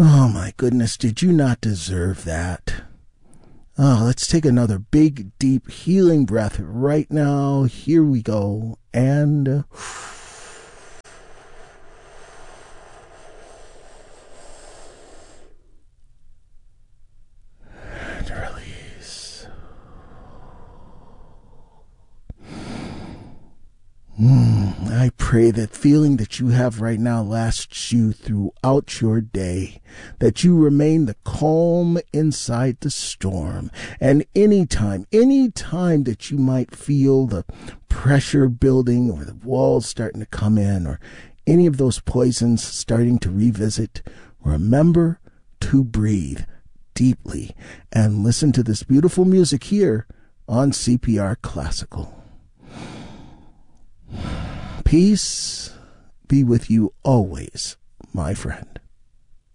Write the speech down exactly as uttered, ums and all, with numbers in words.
Oh my goodness, did you not deserve that? Oh, let's take another big, deep, healing breath right now. Here we go. And uh, and release. Mm, I pray that feeling that you have right now lasts you throughout your day, that you remain the calm inside the storm. And anytime, anytime that you might feel the pressure building or the walls starting to come in or any of those poisons starting to revisit, remember to breathe deeply and listen to this beautiful music here on C P R Classical. Peace be with you always, my friend.